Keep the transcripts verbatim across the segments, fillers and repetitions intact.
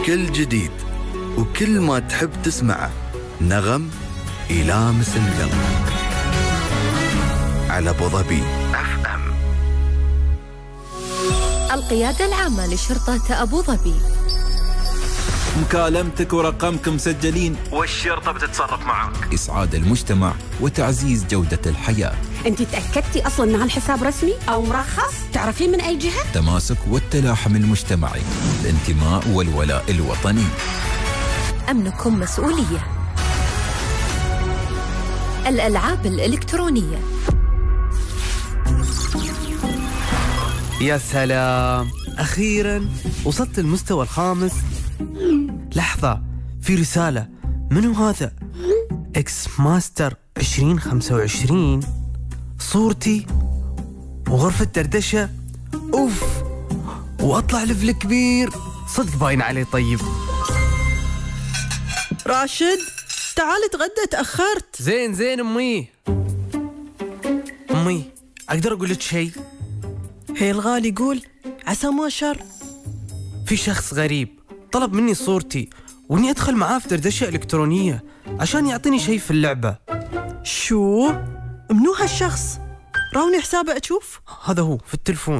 كل جديد وكل ما تحب تسمعه، نغم يلامس القلب على أبو ظبي اف ام. القيادة العامة لشرطة أبو ظبي. مكالمتك ورقمك مسجلين والشرطة بتتصرف معك. إسعاد المجتمع وتعزيز جودة الحياة. أنت تأكدتي أصلاً أن الحساب رسمي أو مرخص؟ تعرفين من أي جهة؟ تماسك والتلاحم المجتمعي، الانتماء والولاء الوطني. أمنكم مسؤولية. الألعاب الإلكترونية. يا سلام، أخيراً وصلت المستوى الخامس. لحظة، في رسالة. منو هذا؟ إكس ماستر عشرين خمسة وعشرين. صورتي وغرفة دردشة. أوف، وأطلع ليفل كبير. صدق باين علي. طيب راشد، تعال اتغدى، تأخرت. زين زين أمي. أمي، أقدر أقول لك شيء؟ هي الغالي، قول، عسى ما شر. في شخص غريب طلب مني صورتي وإني أدخل معاه في دردشة إلكترونية عشان يعطيني شيء في اللعبة. شو؟ منو هالشخص؟ راوني حسابه أشوف. هذا هو في التلفون.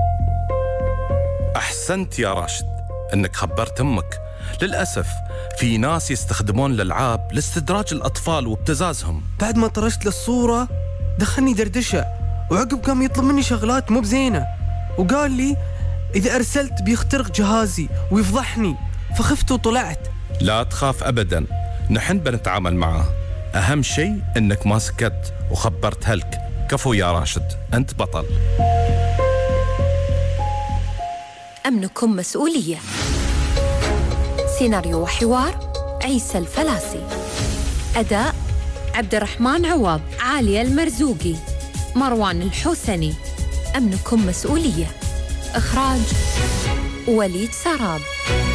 أحسنت يا راشد أنك خبرت أمك. للأسف في ناس يستخدمون الألعاب لاستدراج الأطفال وابتزازهم. بعد ما طرشت للصورة دخلني دردشة، وعقب قام يطلب مني شغلات مو بزينة، وقال لي إذا أرسلت بيخترق جهازي ويفضحني، فخفت وطلعت. لا تخاف أبدا، نحن بنتعامل معاه. أهم شيء أنك ما سكت وخبرت هلك. كفو يا راشد، أنت بطل. أمنكم مسؤولية. سيناريو وحوار عيسى الفلاسي. أداء عبد الرحمن عوض، عالية المرزوقي، مروان الحوسني. أمنكم مسؤولية. إخراج وليد سراب.